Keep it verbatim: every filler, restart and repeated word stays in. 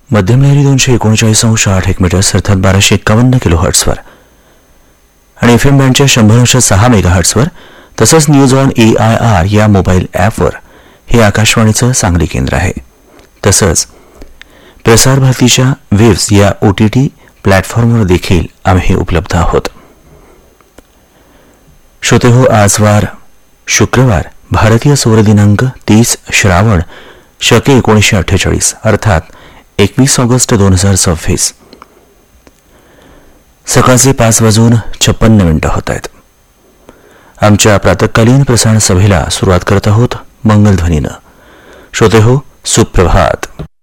मध्यम लहरी दोनशे एकोणचाळीस अंश आठ एक मीटर्स अर्थात बाराशे एक्कावन्न किलो हर्ट्सवर आणि एफ एम बँडच्या शंभर अंश सहा मेगा हर्ट्सवर तसंच news on A I R या मोबाईल ॲपवर हे आकाशवाणीचं सांगली केंद्र आहे. तसंच प्रसार भारतीच्या वेव्स या ओ टी टी प्लॅटफॉर्मवर देखील आम्ही उपलब्ध आहोत. श्रोते हो, आज वार शुक्रवार, भारतीय सौर दिनांक तीस श्रावण शके एकोणीसशे अठ्ठेचाळीस अर्थात एकवीस ऑगस्ट दोन हजार सव्वीस. सकाळचे पाच वाजून छप्पन्न मिनिटं होत आहेत. आमच्या प्रातःकालीन प्रसारण सभेला सुरुवात करत आहोत मंगलध्वनीनं. श्रोते हो, सुप्रभात.